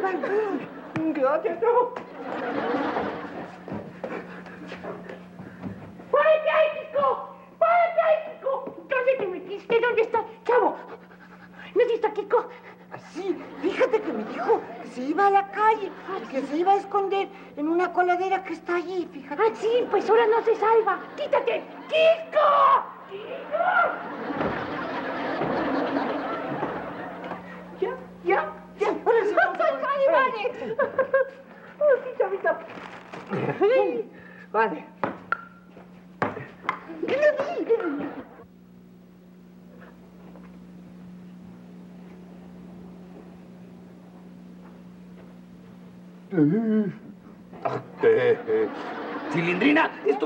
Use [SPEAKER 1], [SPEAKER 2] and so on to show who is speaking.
[SPEAKER 1] Gracias, chavo. ¡Párate ahí, Kiko! ¡Párate ahí, Kiko! ¿Dónde te metiste? ¿Dónde está? Chavo, ¿no has visto a Kiko?
[SPEAKER 2] Sí, fíjate que me dijo que se iba a la calle y que se iba a esconder en una coladera que está allí, fíjate.
[SPEAKER 1] Ah, sí, pues ahora no se salva. ¡Quítate! ¡Kiko! ¡Kiko! Ya.
[SPEAKER 2] Ahora sí,
[SPEAKER 1] Vale. Oh, sí, chavita. Vale.
[SPEAKER 3] Cilindrina, esto